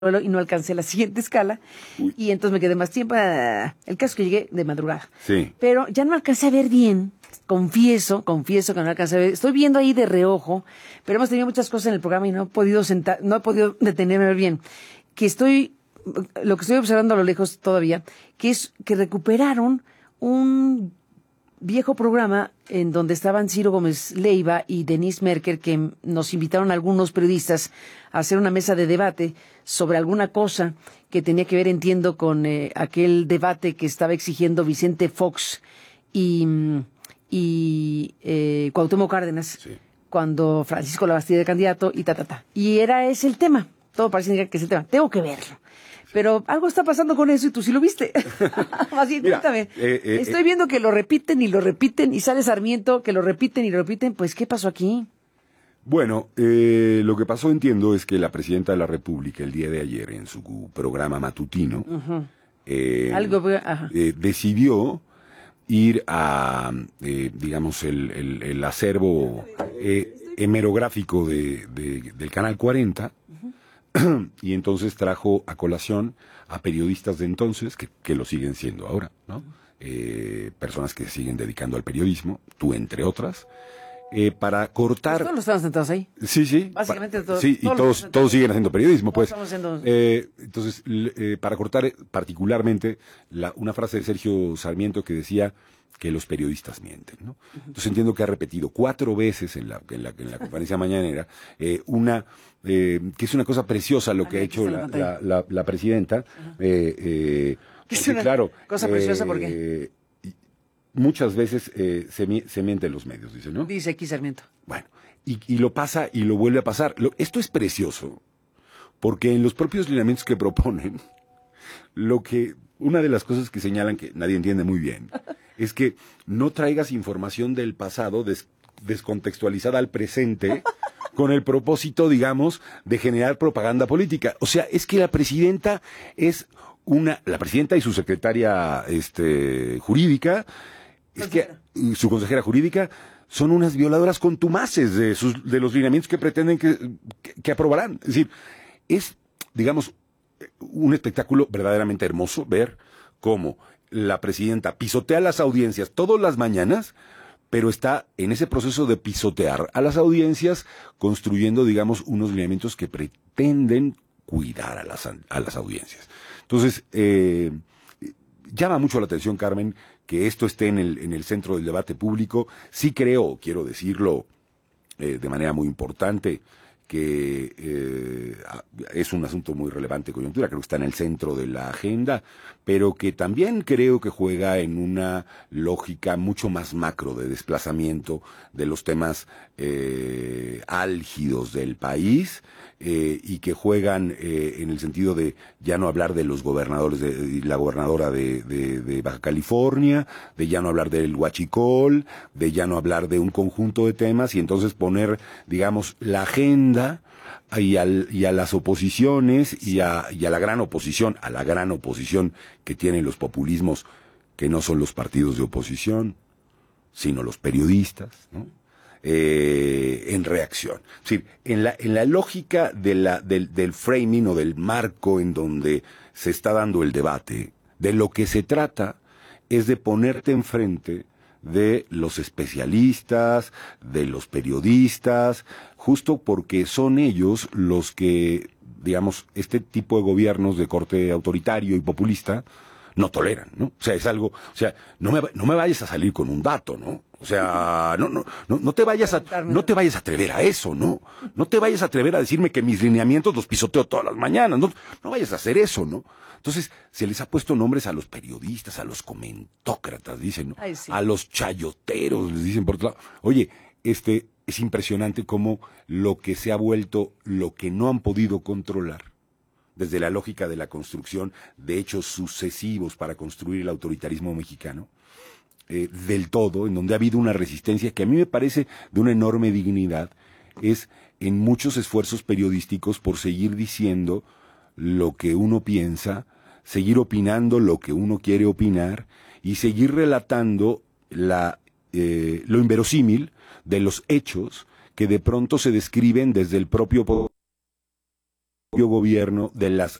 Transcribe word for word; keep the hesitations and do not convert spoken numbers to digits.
y no alcancé la siguiente escala. Uy. Y entonces me quedé más tiempo. El caso es que llegué de madrugada. Sí. Pero ya no alcancé a ver bien. Confieso, confieso que no alcancé a ver. Estoy viendo ahí de reojo, pero hemos tenido muchas cosas en el programa y no he podido sentar, no he podido detenerme a ver bien. Que estoy, lo que estoy observando a lo lejos todavía, que es que recuperaron un viejo programa en donde estaban Ciro Gómez Leiva y Denise Merker, que nos invitaron a algunos periodistas a hacer una mesa de debate sobre alguna cosa que tenía que ver, entiendo, con eh, aquel debate que estaba exigiendo Vicente Fox y, y eh, Cuauhtémoc Cárdenas, sí, cuando Francisco Labastida era candidato y ta, ta, ta. Y era ese el tema. Todo parece indicar que es el tema. Tengo que verlo. Pero algo está pasando con eso y tú sí lo viste. Más bien, cuéntame. Eh, eh, Estoy viendo que lo repiten y lo repiten y sale Sarmiento que lo repiten y lo repiten. Pues, ¿qué pasó aquí? Bueno, eh, lo que pasó, entiendo, es que la presidenta de la República el día de ayer en su programa matutino uh-huh. eh, algo, ajá. Eh, decidió ir a, eh, digamos, el, el, el acervo eh, hemerográfico de, de, del Canal cuarenta. Y entonces trajo a colación a periodistas de entonces, que, que lo siguen siendo ahora, ¿no? Eh, personas que se siguen dedicando al periodismo, tú entre otras, eh, para cortar... Pues todos los estamos sentados ahí. Sí, sí. Básicamente todos. Sí, y todos, todos, todos siguen haciendo periodismo, pues. Haciendo... Eh, entonces, eh, para cortar particularmente la, una frase de Sergio Sarmiento que decía que los periodistas mienten, ¿no? Entonces entiendo que ha repetido cuatro veces en la, en la, en la conferencia mañanera eh, una... Eh, que es una cosa preciosa lo que ha hecho la, la, la, la presidenta. Uh-huh. eh, eh, es una claro, cosa preciosa, eh, ¿por qué? Muchas veces eh, se, se miente en los medios, dice, ¿no? Dice aquí Sarmiento. Bueno, y, y lo pasa y lo vuelve a pasar. Lo, esto es precioso, porque en los propios lineamientos que proponen, lo que una de las cosas que señalan que nadie entiende muy bien, es que no traigas información del pasado des, descontextualizada al presente, con el propósito, digamos, de generar propaganda política. O sea, es que la presidenta es una, la presidenta y su secretaria este, jurídica, es que su consejera jurídica, son unas violadoras contumaces de, sus, de los lineamientos que pretenden que, que, que aprobarán. Es decir, es, digamos, un espectáculo verdaderamente hermoso ver cómo la presidenta pisotea las audiencias todas las mañanas, pero está en ese proceso de pisotear a las audiencias, construyendo, digamos, unos lineamientos que pretenden cuidar a las, a las audiencias. Entonces, eh, llama mucho la atención, Carmen, que esto esté en el, en el centro del debate público. Sí creo, quiero decirlo eh, de manera muy importante, que eh, es un asunto muy relevante de coyuntura, creo que está en el centro de la agenda, pero que también creo que juega en una lógica mucho más macro de desplazamiento de los temas eh, álgidos del país, eh, y que juegan eh, en el sentido de ya no hablar de los gobernadores, de, de la gobernadora de, de, de Baja California, de ya no hablar del huachicol, de ya no hablar de un conjunto de temas, y entonces poner, digamos, la agenda y, al, y a las oposiciones y a, y a la gran oposición, a la gran oposición que tienen los populismos, que no son los partidos de oposición, sino los periodistas, ¿no? Eh, en reacción. Es decir, en la, en la lógica de la, del, del framing o del marco en donde se está dando el debate, de lo que se trata es de ponerte enfrente de los especialistas, de los periodistas, justo porque son ellos los que, digamos, este tipo de gobiernos de corte autoritario y populista no toleran, ¿no? O sea, es algo, o sea, no me, no me vayas a salir con un dato, ¿no? O sea, no, no, no, no te vayas a, no te vayas a atrever a eso, ¿no? No te vayas a atrever a decirme que mis lineamientos los pisoteo todas las mañanas, no, no vayas a hacer eso, ¿no? Entonces, se les ha puesto nombres a los periodistas, a los comentócratas, dicen, ¿no? Ay, sí. A los chayoteros, les dicen por otro lado. Oye, este, es impresionante cómo lo que se ha vuelto, lo que no han podido controlar, desde la lógica de la construcción de hechos sucesivos para construir el autoritarismo mexicano, eh, del todo, en donde ha habido una resistencia que a mí me parece de una enorme dignidad, es en muchos esfuerzos periodísticos por seguir diciendo lo que uno piensa, seguir opinando lo que uno quiere opinar y seguir relatando la, eh, lo inverosímil de los hechos que de pronto se describen desde el propio poder gobierno de las